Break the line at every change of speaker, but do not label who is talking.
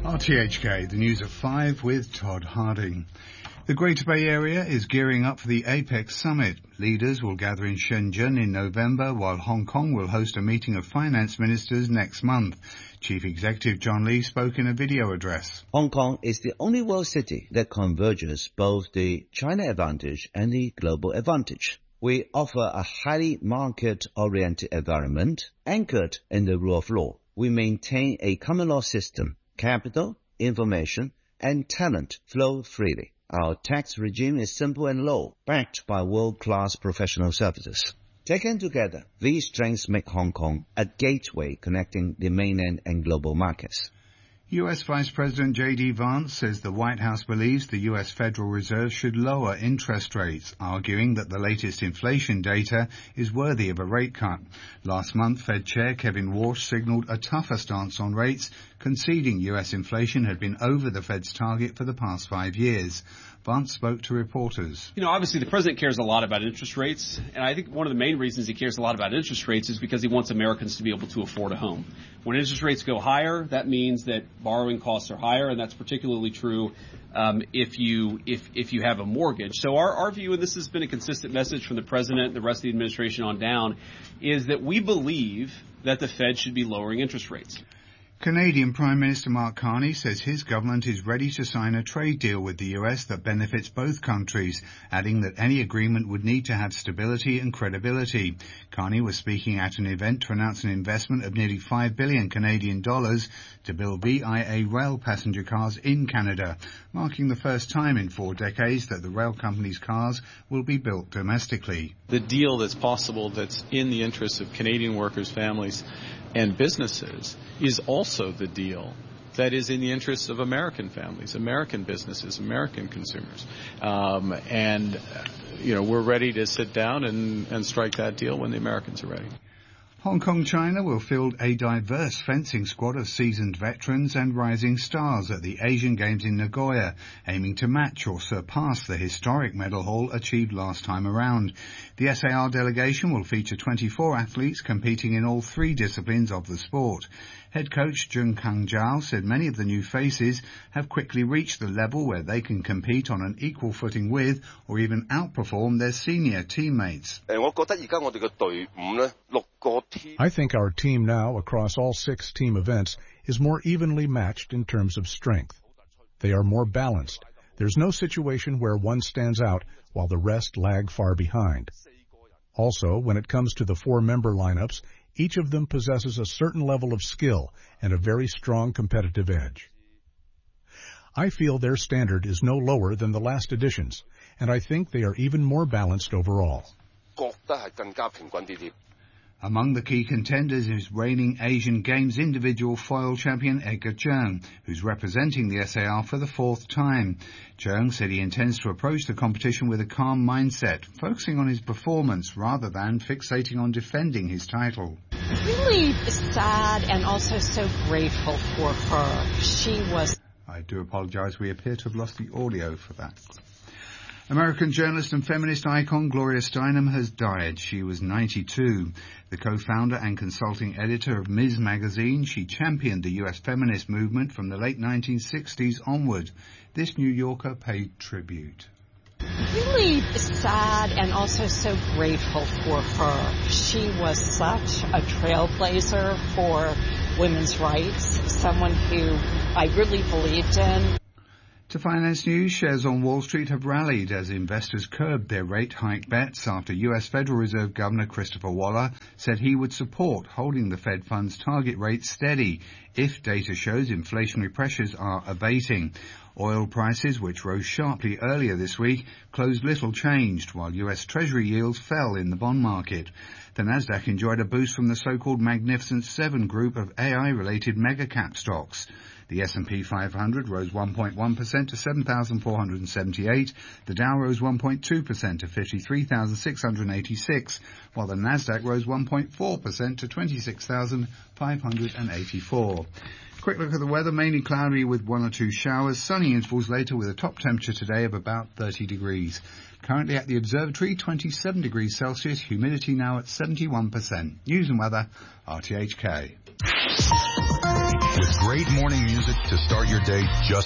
RTHK, the news at 5 with Todd Harding. The Greater Bay Area is gearing up for the APEC summit. Leaders will gather in Shenzhen in November, while Hong Kong will host a meeting of finance ministers next month. Chief Executive John Lee spoke in a video address.
Hong Kong is the only world city that converges both the China advantage and the global advantage. We offer a highly market-oriented environment anchored in the rule of law. We maintain a common law system. Capital, information, and talent flow freely. Our tax regime is simple and low, backed by world-class professional services. Taken together, these strengths make Hong Kong a gateway connecting the mainland and global markets.
U.S. Vice President J.D. Vance says the White House believes the U.S. Federal Reserve should lower interest rates, arguing that the latest inflation data is worthy of a rate cut. Last month, Fed Chair Kevin Warsh signaled a tougher stance on rates, conceding U.S. inflation had been over the Fed's target for the past 5 years. Vance spoke to reporters.
Obviously the president cares a lot about interest rates, and I think one of the main reasons he cares a lot about interest rates is because he wants Americans to be able to afford a home. When interest rates go higher, that means that borrowing costs are higher, and that's particularly true if you have a mortgage. So our view, and this has been a consistent message from the president and the rest of the administration on down, is that we believe that the Fed should be lowering interest rates.
Canadian Prime Minister Mark Carney says his government is ready to sign a trade deal with the US that benefits both countries, adding that any agreement would need to have stability and credibility. Carney was speaking at an event to announce an investment of nearly 5 billion Canadian dollars to build VIA rail passenger cars in Canada, marking the first time in 4 decades that the rail company's cars will be built domestically.
The deal that's possible, that's in the interests of Canadian workers, families, and businesses, is also the deal that is in the interests of American families, American businesses, American consumers. We're ready to sit down and strike that deal when the Americans are ready.
Hong Kong China will field a diverse fencing squad of seasoned veterans and rising stars at the Asian Games in Nagoya, aiming to match or surpass the historic medal haul achieved last time around. The SAR delegation will feature 24 athletes competing in all 3 disciplines of the sport. Head coach Jun Kang-jiao said many of the new faces have quickly reached the level where they can compete on an equal footing with or even outperform their senior teammates.
I think our team now, across all 6 team events, is more evenly matched in terms of strength. They are more balanced. There's no situation where one stands out while the rest lag far behind. Also, when it comes to the 4-member lineups, each of them possesses a certain level of skill and a very strong competitive edge. I feel their standard is no lower than the last editions, and I think they are even more balanced overall.
Among the key contenders is reigning Asian Games individual foil champion Edgar Cheung, who's representing the SAR for the 4th time. Cheung said he intends to approach the competition with a calm mindset, focusing on his performance rather than fixating on defending his title.
Really sad and also so grateful for her. She was...
I do apologize. We appear to have lost the audio for that. American journalist and feminist icon Gloria Steinem has died. She was 92. The co-founder and consulting editor of Ms. magazine, she championed the U.S. feminist movement from the late 1960s onward. This New Yorker paid tribute.
Really sad and also so grateful for her. She was such a trailblazer for women's rights, someone who I really believed in.
To finance news, shares on Wall Street have rallied as investors curbed their rate hike bets after U.S. Federal Reserve Governor Christopher Waller said he would support holding the Fed funds target rate steady if data shows inflationary pressures are abating. Oil prices, which rose sharply earlier this week, closed little changed, while U.S. Treasury yields fell in the bond market. The Nasdaq enjoyed a boost from the so-called Magnificent Seven group of AI-related mega-cap stocks. The S&P 500 rose 1.1% to 7,478. The Dow rose 1.2% to 53,686, while the Nasdaq rose 1.4% to 26,584. Quick look at the weather, mainly cloudy with 1 or 2 showers, sunny intervals later with a top temperature today of about 30 degrees. Currently at the observatory, 27 degrees Celsius, humidity now at 71%. News and weather, RTHK.
With great great morning music to start your day just